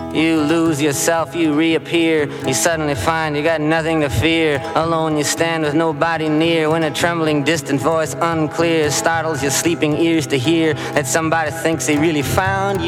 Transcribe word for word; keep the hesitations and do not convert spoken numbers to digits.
You lose yourself, you reappear. You suddenly find you got nothing to fear. Alone you stand with nobody near, when a trembling distant voice unclear startles your sleeping ears to hear that somebody thinks he really found you.